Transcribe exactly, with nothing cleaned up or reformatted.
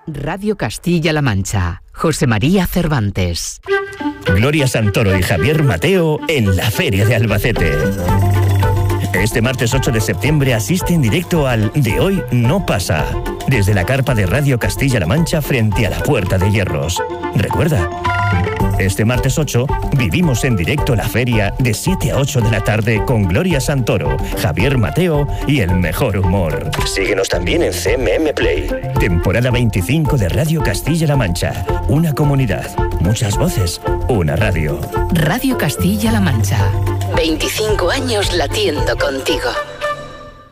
Radio Castilla-La Mancha. José María Cervantes. Gloria Santoro y Javier Mateo en la Feria de Albacete. Este martes ocho de septiembre asiste en directo al De Hoy No Pasa, desde la carpa de Radio Castilla-La Mancha frente a la Puerta de Hierros. Recuerda, este martes ocho vivimos en directo la feria de siete a ocho de la tarde con Gloria Santoro, Javier Mateo y el mejor humor. Síguenos también en C M M Play. Temporada veinticinco de Radio Castilla-La Mancha. Una comunidad, muchas voces, una radio. Radio Castilla-La Mancha. veinticinco años latiendo contigo.